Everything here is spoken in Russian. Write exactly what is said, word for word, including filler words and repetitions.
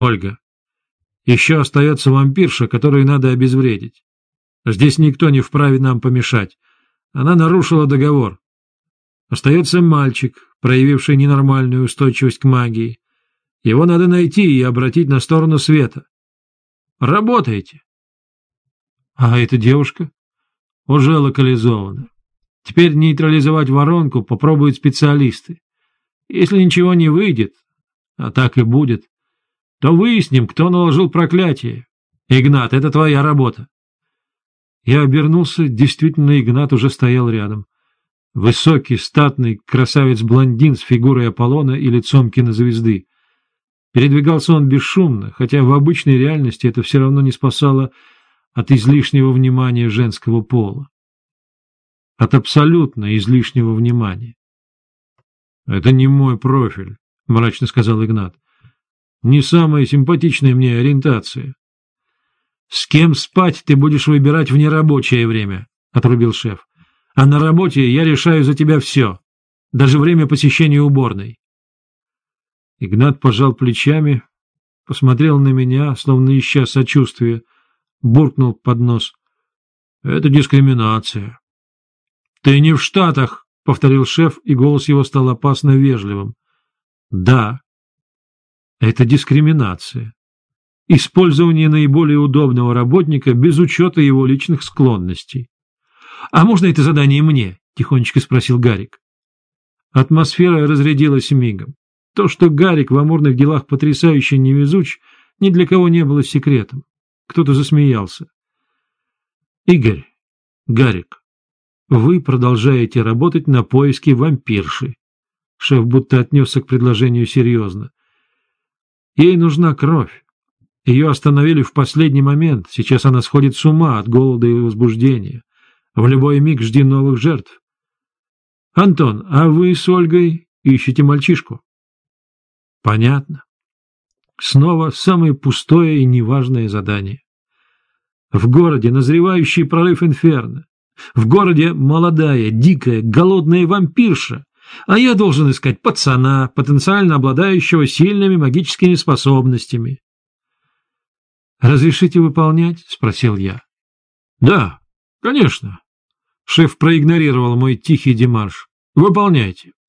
Ольга. Еще остается вампирша, которую надо обезвредить. Здесь никто не вправе нам помешать. Она нарушила договор. Остается мальчик, проявивший ненормальную устойчивость к магии. Его надо найти и обратить на сторону света. Работайте. А эта девушка? Уже локализована. Теперь нейтрализовать воронку попробуют специалисты. Если ничего не выйдет, а так и будет, то выясним, кто наложил проклятие. Игнат, это твоя работа. Я обернулся, действительно, Игнат уже стоял рядом. Высокий, статный, красавец-блондин с фигурой Аполлона и лицом кинозвезды. Передвигался он бесшумно, хотя в обычной реальности это все равно не спасало от излишнего внимания женского пола. От абсолютно излишнего внимания. — Это не мой профиль, — мрачно сказал Игнат. — Не самая симпатичная мне ориентация. — С кем спать ты будешь выбирать в нерабочее время, — отрубил шеф. — А на работе я решаю за тебя все, даже время посещения уборной. Игнат пожал плечами, посмотрел на меня, словно ища сочувствия, буркнул под нос. — Это дискриминация. — Ты не в Штатах, — повторил шеф, и голос его стал опасно вежливым. — Да, это дискриминация. Использование наиболее удобного работника без учета его личных склонностей. — А можно это задание мне? — тихонечко спросил Гарик. Атмосфера разрядилась мигом. То, что Гарик в амурных делах потрясающе невезуч, ни для кого не было секретом. Кто-то засмеялся. — Игорь, Гарик, вы продолжаете работать на поиске вампирши. Шеф будто отнесся к предложению серьезно. Ей нужна кровь. Ее остановили в последний момент. Сейчас она сходит с ума от голода и возбуждения. В любой миг жди новых жертв. Антон, а вы с Ольгой ищете мальчишку? Понятно. Снова самое пустое и неважное задание. В городе назревающий прорыв инферно. В городе молодая, дикая, голодная вампирша. А я должен искать пацана, потенциально обладающего сильными магическими способностями. «Разрешите выполнять?» — спросил я. «Да, конечно». Шеф проигнорировал мой тихий демарш. «Выполняйте».